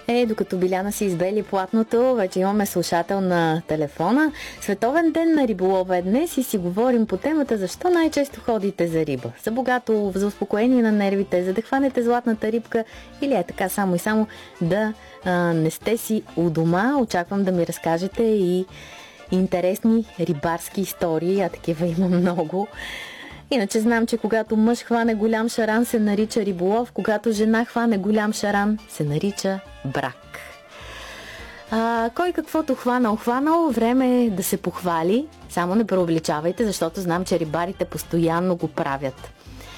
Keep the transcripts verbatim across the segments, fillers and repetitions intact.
Е, докато Биляна си избели платното, вече имаме слушател на телефона. Световен ден на риболова е днес и си говорим по темата защо най-често ходите за риба. За богато улов, за успокоение на нервите, за да хванете златната рибка или е така само и само да а, не сте си у дома. Очаквам да ми разкажете и интересни рибарски истории, а такива има много. Иначе знам, че когато мъж хване голям шаран, се нарича риболов, когато жена хване голям шаран, се нарича брак. А, кой каквото хванал, хванал, време е да се похвали. Само не преувеличавайте, защото знам, че рибарите постоянно го правят.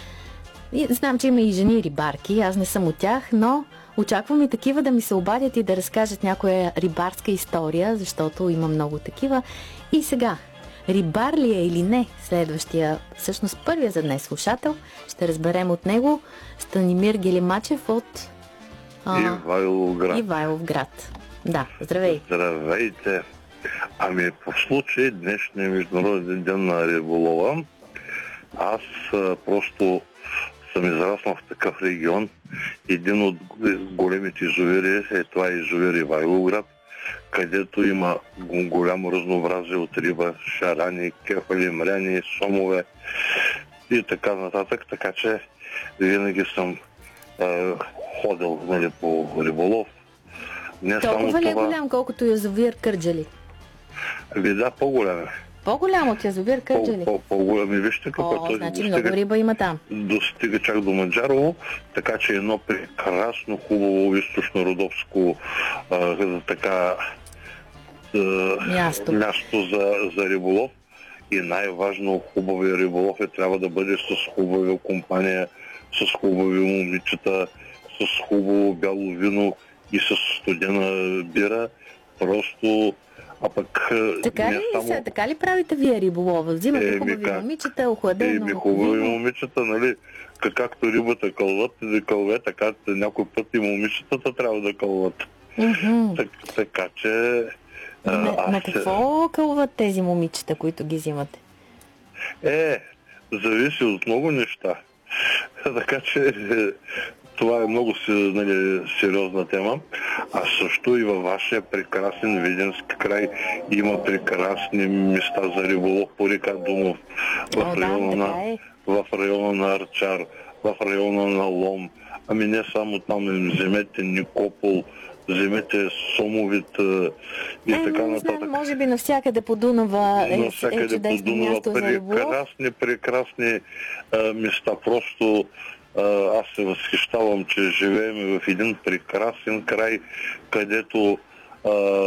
И знам, че има и жени рибарки, аз не съм от тях, но очаквам и такива да ми се обадят и да разкажат някоя рибарска история, защото има много такива. И сега, рибар ли е или не следващия, всъщност първия за днес слушател, ще разберем от него. Станимир Гелимачев от а, Ивайловград. Ивайловград. Да, здравей. Здравейте. Ами по случай днешния международен ден на риболова, аз а, просто съм израснал в такъв регион. Един от големите язовири е това язовир Ивайловград, където има голямо разнообразие от риба, шарани, кефали, мряни, сомове и така нататък. Така че винаги съм е, ходил, нали, по риболов. Не Толкова само ли е това... голям, колкото язовир Кърджали? Ами да, по-голям е. По-голям от язовир Кърджали? По-голям. И вижте какво О, той значи достига, много риба има там. достига чак до Манджарово, така че едно прекрасно, хубаво източно-родовско а, така а, място, място за, за риболов. И най-важно, хубавия риболов е трябва да бъде с хубава компания, с хубави момичета, с хубаво бяло вино и с студена бира. Просто А пък така ли, само... са, така ли правите вие риболова? Взимате е, хубави как... момичета, охладено. Е, хубави момичета, нали? Както рибата кълват и да кълве, така някой път и момичетата трябва да кълват. Mm-hmm. Так, така че... На, аз... на какво кълват тези момичета, които ги взимате? Е, зависи от много неща. Така че това е много, нали, сериозна тема. А също и във вашия прекрасен Видински край има прекрасни места за риболов по река Дунав. В района, да, на, е. в района на Арчар, в района на Лом. Ами не само там, вземете Никопол, вземете Сомовит и е, така не нататък. знам, може би навсякъде по Дунава е, навсякъде е чудесно по Дунава, място за риболов. прекрасни, прекрасни а, места. Просто а, аз се възхищавам, че живеем в един прекрасен край, където а,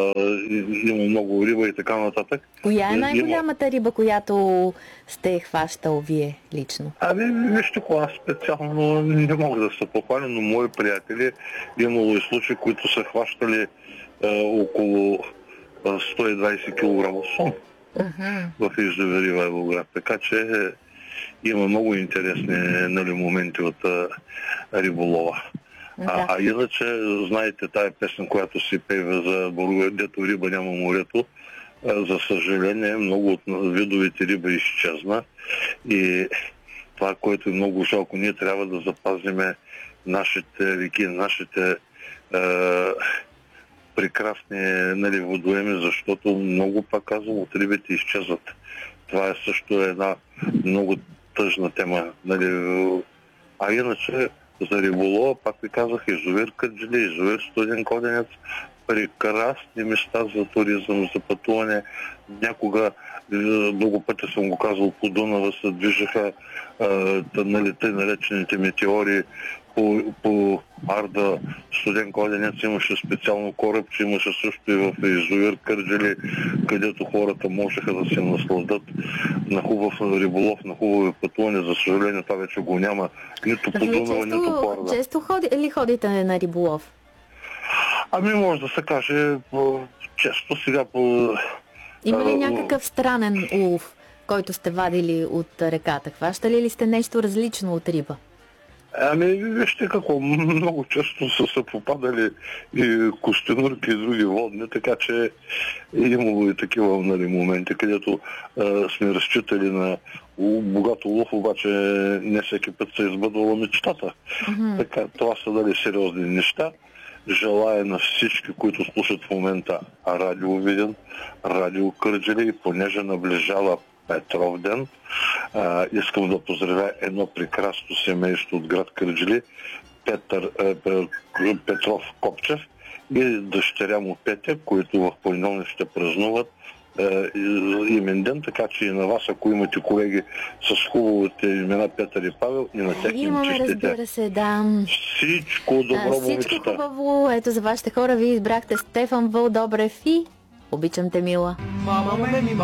има много риба и така нататък. Коя е най-голямата риба, която сте хващал вие лично? Ами, вижте, аз специално не мога да се похваля, но мои приятели имало и случаи, които са хващали а, около сто и двайсет килограма сом uh-huh. в язовир Ивайловград. Така че има много интересни, нали, моменти от а, риболова. Uh-huh. А, а иначе, знаете тая песен, която си пее за Бурга, дето риба няма морето. А, за съжаление, много от видовете риба изчезна. И това, което е много жалко, ние трябва да запазиме нашите реки, нашите а, прекрасни, нали, водоеми, защото много, пак казвам, от рибите изчезват. Това е също една много тъжна тема. Нали. А иначе за риболова, пак ви казах, язовир Кърджали, язовир Студен кладенец, прекрасни места за туризъм, за пътуване. Някога, много пъти съм го казал, по Дунава се движаха, нали, тъй наречените метеори. По, по Арда, Студен кладенец имаше специално корабче, имаше също и в язовир Кърджали, където хората можеха да се насладат на хубав риболов, на хубави пътуване. За съжаление, това вече го няма нито по Дунава, нито по Арда. Често ходи, ли ходите на риболов? Ами може да се каже често сега по... Има ли някакъв странен улов, който сте вадили от реката? Хващали ли сте нещо различно от риба? Ами, вижте какво, много често са се попадали и костенурки и други водни, така че е имало и такива, нали, моменти, където а, сме разчитали на богато улов, обаче не всеки път се избъдвала мечтата. Mm-hmm. Така, това са, дали, сериозни неща. Желая на всички, които слушат в момента Радио Видин, Радио Кърджали, и понеже наближава Петров ден, а, искам да поздравя едно прекрасно семейство от град Кърджали, Петър, е, Петров Копчев и дъщеря му Петя, които в понеделник ще празнуват е, имен ден, така че и на вас, ако имате колеги с хубавите имена Петър и Павел, и на тях им Имаме, честите. разбира се, да. Всичко добро, А, всичко момичета. хубаво. Ето за вашите хора, вие избрахте Стефан Вълдобрев и Обичам те, мила. Мама ме ми